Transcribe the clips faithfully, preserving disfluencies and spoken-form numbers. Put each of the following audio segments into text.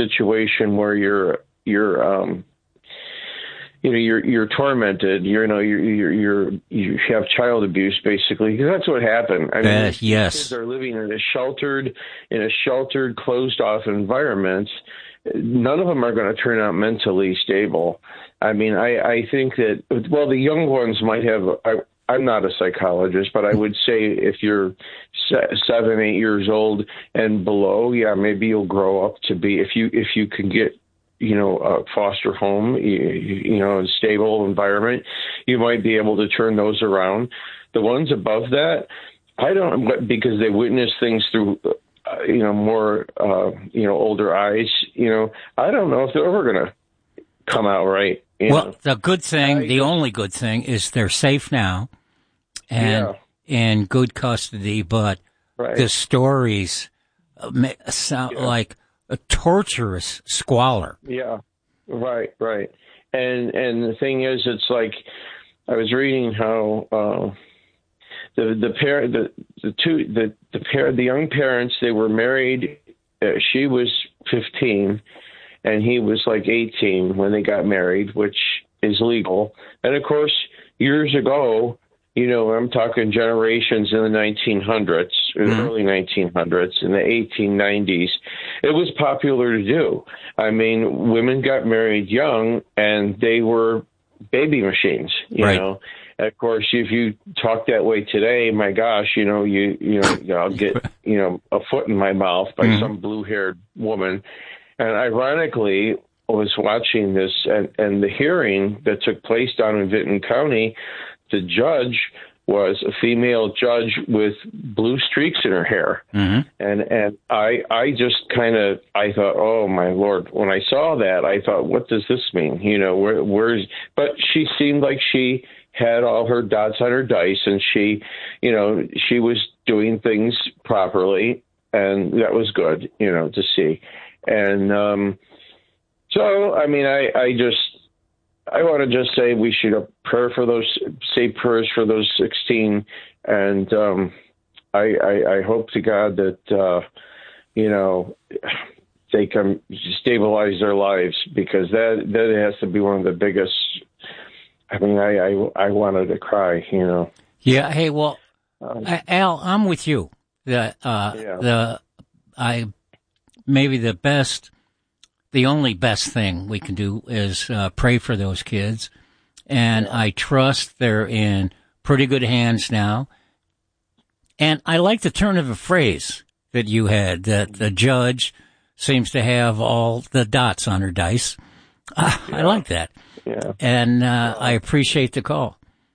situation where you're you're um, you know you're you're tormented. You know you're you're, you're you have child abuse basically, because that's what happened. I mean, uh, yes, kids are living in a sheltered in a sheltered, closed off environment. None of them are going to turn out mentally stable. I mean, I, I think that, well, the young ones might have, I, I'm not a psychologist, but I would say if you're seven, eight years old and below, yeah, maybe you'll grow up to be, if you, if you can get, you know, a foster home, you, you know, a stable environment, you might be able to turn those around. The ones above that, I don't, because they witness things through, Uh, you know, more, uh, you know, older eyes, you know, I don't know if they're ever going to come out right. You well, know? the good thing, I, the only good thing is they're safe now and yeah. in good custody, but right. the stories sound yeah. like a torturous squalor. Yeah, right, right. And, and the thing is, it's like, I was reading how, uh, The the parent the the two the the pair the young parents, they were married. Uh, she was fifteen, and he was like eighteen when they got married, which is legal. And of course, years ago, you know, I'm talking generations in the nineteen hundreds, mm-hmm. early nineteen hundreds, in the eighteen nineties, it was popular to do. I mean, women got married young, and they were baby machines, you right. know. Of course, if you talk that way today, my gosh, you know, you you know, I'll get you know a foot in my mouth by mm-hmm. some blue-haired woman. And ironically, I was watching this and, and the hearing that took place down in Vinton County. The judge was a female judge with blue streaks in her hair, mm-hmm. and and I I just kind of I thought, oh my Lord, when I saw that, I thought, what does this mean? You know, where where's? But she seemed like she had all her dots on her dice, and she, you know, she was doing things properly, and that was good, you know, to see. And um, so, I mean, I, I just, I want to just say we should pray for those, say prayers for those sixteen, and um, I, I, I hope to God that, uh, you know, they can stabilize their lives, because that, that has to be one of the biggest. I mean, I, I, I wanted to cry, you know. Yeah. Hey, well, um, Al, I'm with you. The, uh, yeah. the, I, maybe the best, the only best thing we can do is, uh, pray for those kids. And yeah. I trust they're in pretty good hands now. And I like the turn of a phrase that you had, that the judge seems to have all the dots on her dice. Uh, yeah. I like that. Yeah. And uh, I appreciate the call.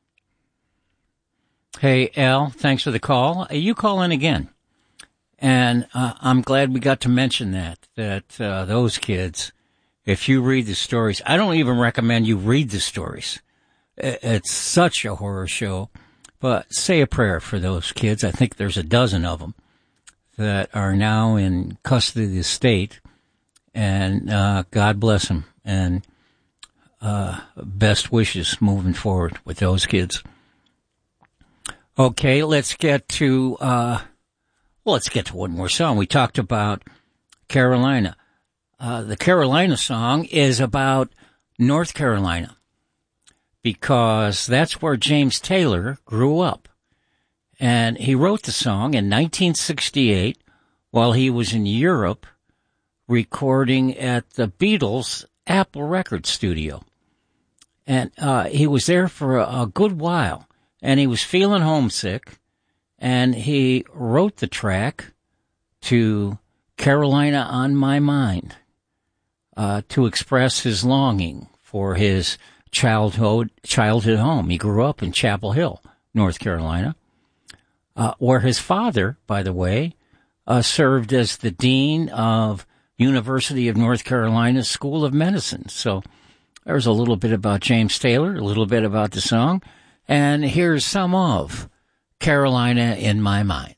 Hey, Al, thanks for the call. You call in again. And uh, I'm glad we got to mention that, that uh, those kids, if you read the stories, I don't even recommend you read the stories. It's such a horror show. But say a prayer for those kids. I think there's a dozen of them that are now in custody of the state. And uh, God bless them. And Uh, best wishes moving forward with those kids. Okay, let's get to, uh, well, let's get to one more song. We talked about Carolina. Uh, the Carolina song is about North Carolina, because that's where James Taylor grew up. And he wrote the song in nineteen sixty-eight while he was in Europe recording at the Beatles' Apple Records studio. And uh, he was there for a, a good while, and he was feeling homesick, and he wrote the track to Carolina on My Mind uh, to express his longing for his childhood childhood home. He grew up in Chapel Hill, North Carolina, uh, where his father, by the way, uh, served as the dean of University of North Carolina School of Medicine. So there's a little bit about James Taylor, a little bit about the song, and here's some of Carolina in My Mind.